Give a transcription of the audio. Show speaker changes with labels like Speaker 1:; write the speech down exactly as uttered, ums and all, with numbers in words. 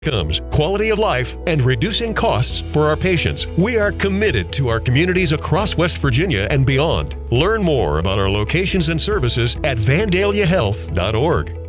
Speaker 1: Comes quality of life and reducing costs for our patients. We are committed to our communities across West Virginia and beyond. Learn more about our locations and services at vandalia health dot org.